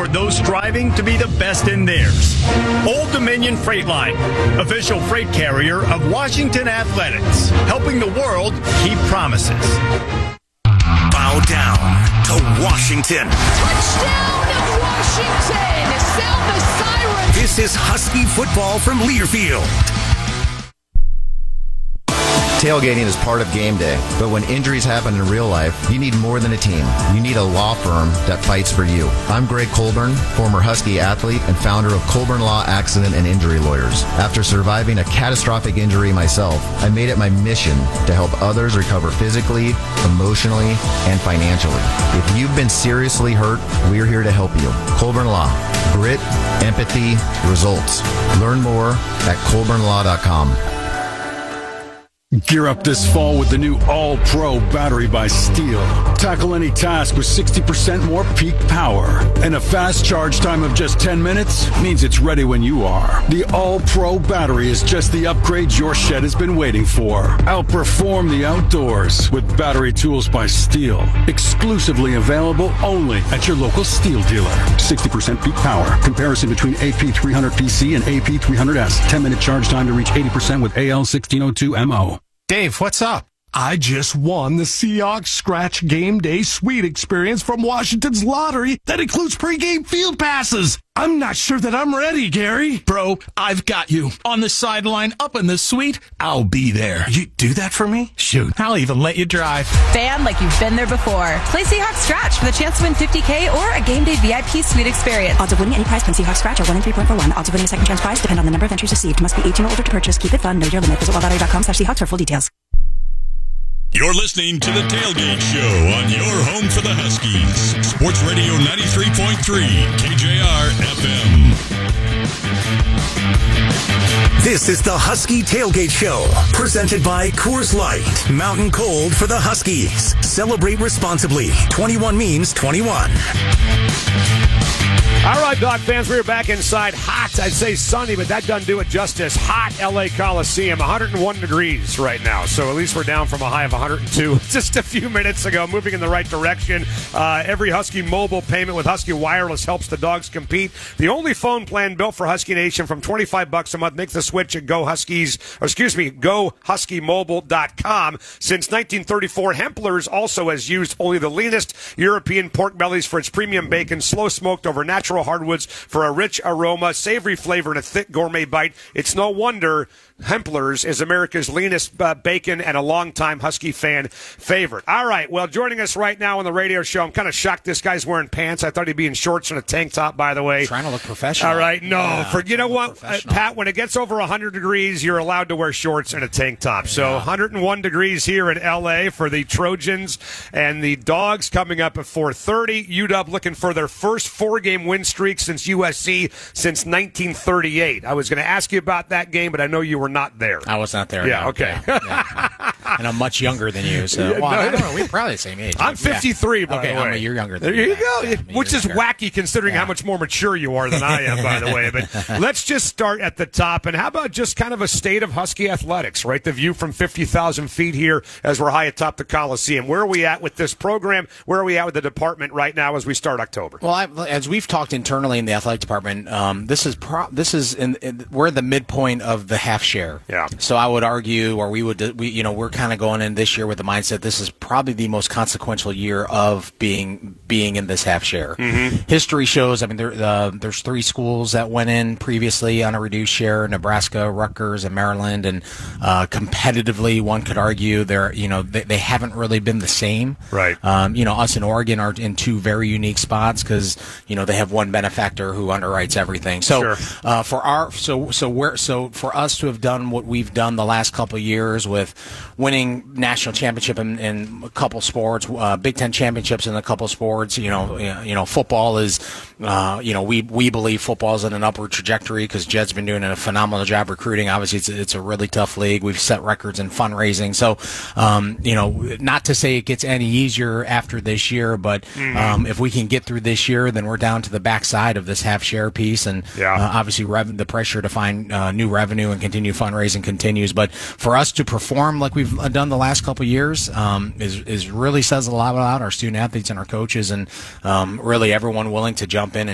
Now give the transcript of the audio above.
support those striving to be the best in theirs. Old Dominion Freight Line, official freight carrier of Washington Athletics, helping the world keep promises. Bow down to Washington. Touchdown, Washington! Sound the siren! This is Husky football from Learfield. Tailgating is part of game day, but when injuries happen in real life, you need more than a team. You need a law firm that fights for you. I'm Greg Colburn, former Husky athlete and founder of Colburn Law Accident and Injury Lawyers. After surviving a catastrophic injury myself, I made it my mission to help others recover physically, emotionally, and financially. If you've been seriously hurt, we're here to help you. Colburn Law. Grit, empathy, results. Learn more at colburnlaw.com. Gear up this fall with the new All-Pro battery by Steel. Tackle any task with 60% more peak power. And a fast charge time of just 10 minutes means it's ready when you are. The All-Pro battery is just the upgrade your shed has been waiting for. Outperform the outdoors with battery tools by Steel. Exclusively available only at your local Steel dealer. 60% peak power. Comparison between AP300PC and AP300S. 10-minute charge time to reach 80% with AL1602MO. Dave, what's up? I just won the Seahawks Scratch Game Day Suite experience from Washington's lottery that includes pregame field passes. I'm not sure that I'm ready, Gary. Bro, I've got you. On the sideline, up in the suite, I'll be there. You do that for me? Shoot, I'll even let you drive. Fan like you've been there before. Play Seahawks Scratch for the chance to win $50K or a Game Day VIP Suite experience. Odds of winning any prize from Seahawks Scratch are 1 in 3.41. Odds of winning a second chance prize depend on the number of entries received. Must be 18 or older to purchase. Keep it fun. Know your limit. Visit wildlottery.com/Seahawks for full details. You're listening to The Tailgate Show on your home for the Huskies. Sports Radio 93.3, KJR FM. This is the Husky Tailgate Show, presented by Coors Light. Mountain cold for the Huskies. Celebrate responsibly. 21 means 21. All right, Dog fans, we are back inside hot, I'd say sunny, but that doesn't do it justice. Hot LA Coliseum, 101 degrees right now. So at least we're down from a high of 102 just a few minutes ago, moving in the right direction. Every Husky mobile payment with Husky Wireless helps the Dogs compete. The only phone plan built for Husky Nation from $25 a month. Make the switch at GoHuskymobile.com. Since 1934, Hempler's also has used only the leanest European pork bellies for its premium bacon, slow smoked over natural hardwoods for a rich aroma, savory flavor, and a thick gourmet bite. It's no wonder Hempler's is America's leanest bacon and a longtime Husky fan favorite. All right, well, joining us right now on the radio show, I'm kind of shocked this guy's wearing pants. I thought he'd be in shorts and a tank top, by the way. Trying to look professional. All right, no. Yeah, you know what, Pat, when it gets over 100 degrees, you're allowed to wear shorts and a tank top. So 101 degrees here in L.A. for the Trojans and the Dogs coming up at 4:30. UW looking for their first four-game win streak since USC since 1938. I was going to ask you about that game, but I know you were not there. I was not there. Yeah, no. okay. Yeah. And I'm much younger than you, so I don't know. We're probably the same age. I'm 53, by the way. You're younger than me. There you go. Yeah, which is wacky considering how much more mature you are than I am, by the way. But let's just start at the top. And how about just kind of a state of Husky athletics, right? The view from 50,000 feet here as we're high atop the Coliseum. Where are we at with this program? Where are we at with the department right now as we start October? Well, as we've talked internally in the athletic department, we're the midpoint of the half share. Yeah. So I would argue, or we're kind of going in this year with the mindset this is probably the most consequential year of being in this half share. Mm-hmm. History shows. I mean, there's three schools that went in previously on a reduced share: Nebraska, Rutgers, and Maryland. And competitively, one could argue they haven't really been the same. Right. Us and Oregon are in two very unique spots because they have one benefactor who underwrites everything. So sure. For us to have done what we've done the last couple of years with winning national championship in a couple sports, Big Ten championships in a couple sports. Football is, we believe football is in an upward trajectory because Jed's been doing a phenomenal job recruiting. Obviously, it's a really tough league. We've set records in fundraising. So, not to say it gets any easier after this year, but if we can get through this year, then we're down to the backside of this half share piece, and obviously the pressure to find new revenue and continue fundraising continues. But for us to perform like we've done the last couple of years is really says a lot about our student athletes and our coaches, and really everyone willing to jump in